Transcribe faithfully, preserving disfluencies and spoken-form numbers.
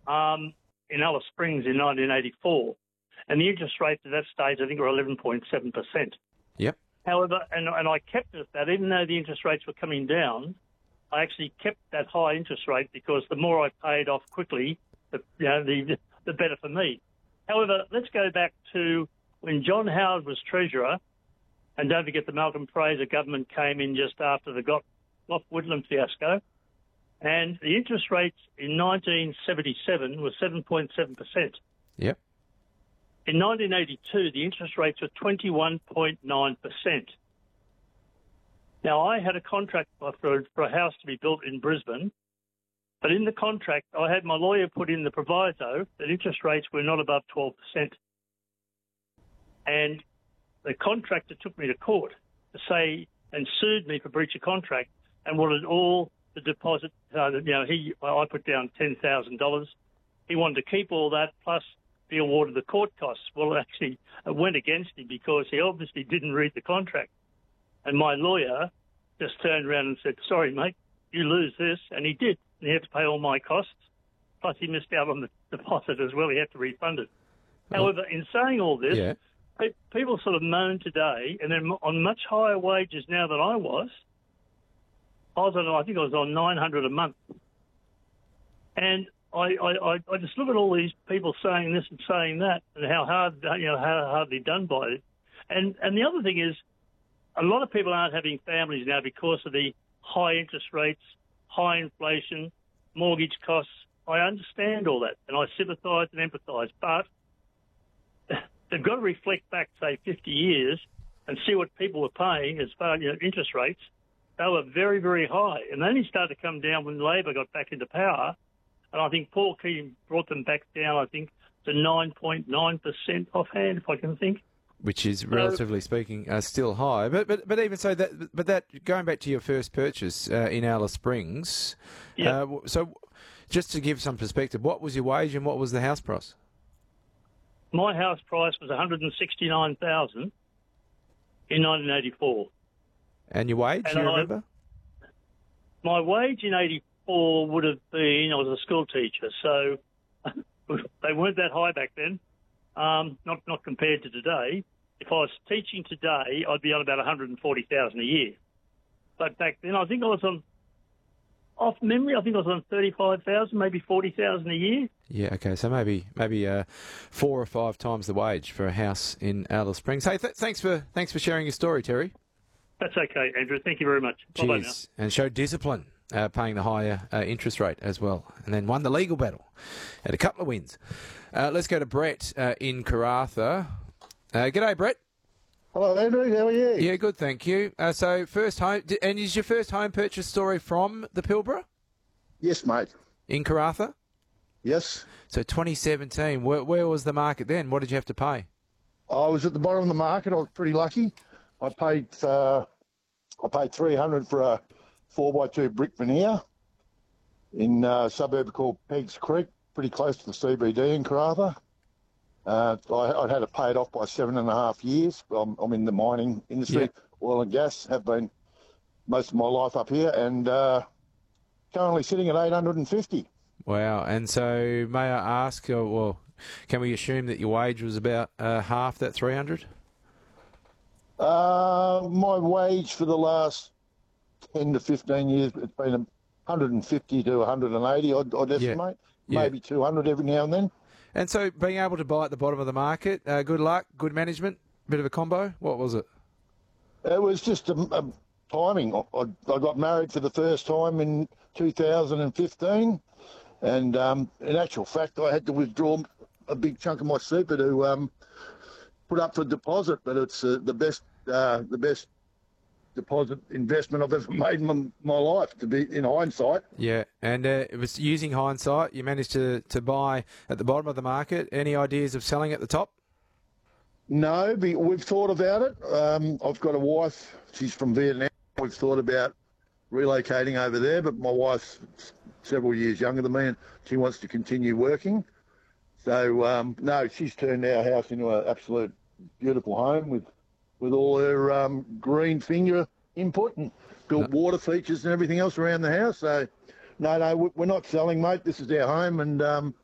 um, in Alice Springs in nineteen eighty-four. And the interest rates at that stage, I think, were eleven point seven percent. Yep. However, and, and I kept it at that, even though the interest rates were coming down, I actually kept that high interest rate because the more I paid off quickly, the, you know, the, the better for me. However, let's go back to when John Howard was Treasurer, and don't forget the Malcolm Fraser government came in just after the Gough Whitlam fiasco, and the interest rates in nineteen seventy-seven were seven point seven percent. Yep. In nineteen eighty-two, the interest rates were twenty-one point nine percent. Now, I had a contract for, for a house to be built in Brisbane, but in the contract, I had my lawyer put in the proviso that interest rates were not above twelve percent. And the contractor took me to court to say, and sued me for breach of contract, and wanted all the deposit. Uh, you know, he I put down ten thousand dollars. He wanted to keep all that, plus be awarded the court costs. Well, actually, it went against him because he obviously didn't read the contract. And my lawyer just turned around and said, sorry, mate, you lose this. And he did. And he had to pay all my costs. Plus, he missed out on the deposit as well. He had to refund it. Oh. However, in saying all this, yeah. pe- people sort of moan today, and they're on much higher wages now than I was. I was on, I think I was on nine hundred dollars a month. And I, I, I just look at all these people saying this and saying that, and how hard, you know, how hardly done by it. And and the other thing is, a lot of people aren't having families now because of the high interest rates, high inflation, mortgage costs. I understand all that, and I sympathise and empathise, but they've got to reflect back, say, fifty years and see what people were paying as far as, you know, interest rates. They were very, very high, and they only started to come down when Labor got back into power. And I think Paul Keating brought them back down, I think, to nine point nine percent offhand, if I can think. Which is, relatively so, speaking, uh, still high. But but but even so, that but that going back to your first purchase uh, in Alice Springs, yeah. Uh, so just to give some perspective, what was your wage and what was the house price? My house price was one hundred sixty-nine thousand dollars in nineteen eighty-four. And your wage, and you I, remember? My wage in eighty-four would have been, I was a school teacher, so they weren't that high back then, um, not not compared to today. If I was teaching today, I'd be on about one hundred forty thousand dollars a year. But back then, I think I was on, off memory, I think I was on thirty-five thousand dollars, maybe forty thousand dollars a year. Yeah, okay, so maybe maybe uh, four or five times the wage for a house in Alice Springs. Hey, th- thanks for thanks for sharing your story, Terry. That's okay, Andrew. Thank you very much. Cheers. Bye-bye now. And showed discipline, uh, paying the higher uh, interest rate as well. And then won the legal battle. Had a couple of wins. Uh, let's go to Brett uh, in Karratha. Uh, g'day, Brett. Hello, Andrew. How are you? Yeah, good, thank you. Uh, so first home, and is your first home purchase story from the Pilbara? Yes, mate. In Karratha? Yes. So twenty seventeen, where, where was the market then? What did you have to pay? I was at the bottom of the market. I was pretty lucky. I paid uh, I paid three hundred for a four by two brick veneer in a suburb called Peggs Creek, pretty close to the C B D in Karratha. Uh, I, I'd had to pay it off by seven and a half years. I'm, I'm in the mining industry, yeah. oil and gas, have been most of my life up here, and uh, currently sitting at eight hundred fifty. Wow. And so may I ask, uh, well, can we assume that your wage was about uh, half that three hundred? Uh, my wage for the last ten to fifteen years, it's been one hundred fifty to one hundred eighty, I'd, I'd estimate. Yeah. Maybe yeah. two hundred every now and then. And so being able to buy at the bottom of the market, uh, good luck, good management, bit of a combo. What was it? It was just a, a timing. I, I got married for the first time in two thousand fifteen, and um, in actual fact, I had to withdraw a big chunk of my super to um, put up for deposit. But it's uh, the best, uh, the best deposit investment I've ever made in my, my life. To be in hindsight. Yeah, and uh, it was using hindsight. You managed to to buy at the bottom of the market. Any ideas of selling at the top? No, be, we've thought about it. Um, I've got a wife. She's from Vietnam. We've thought about relocating over there, but my wife's several years younger than me, and she wants to continue working. So um, no, she's turned our house into an absolute beautiful home with with all her um, green finger input and built no. water features and everything else around the house. So no, no, we're not selling, mate. This is our home, and um,